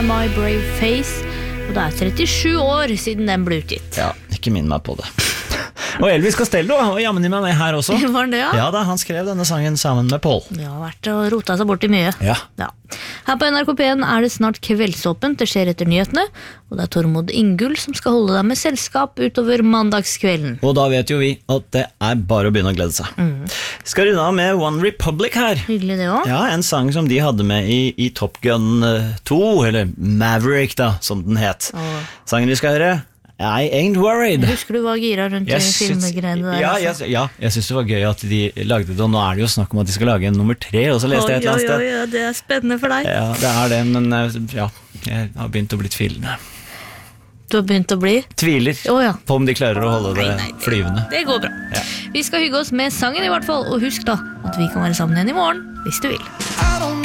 med My Brave Face. Og det 37 år siden den ble utgitt. Ja, ikke minn meg på det. Og Elvis Costello var jammen i meg med her også. Var det, ja? Ja da, han skrev denne sangen sammen med Paul. Ja, vært og rota seg bort i mye. Ja. Her på NRK P1 det snart kveldsåpent, det skjer etter nyhetene, og det Tormod Ingull som skal holde deg med selskap utover mandagskvelden. Og da vet jo vi at det bare å begynne å glede seg. Skal runde av med One Republic her. Hyggelig det også. Ja, en sang som de hadde med i Top Gun 2, eller Maverick da, som den het. Sangen vi skal høre, I Ain't Worried. Husker du hva gira rundt filmegreiene der? Ja, jeg synes det var gøy at de lagde det, og nå det jo snakk om at de skal lage en nummer 3, og så leste jeg et eller annet sted. Ja, det spennende for deg. Ja, det det, men ja, jeg har begynt å bli tvilende. Du har begynt å bli? Tviler på om de klarer å holde det flyvende. Det går bra. Ja. Vi skal hygge oss med sangen i hvert fall, og husk da at vi kan være sammen igjen i morgen, hvis du vil.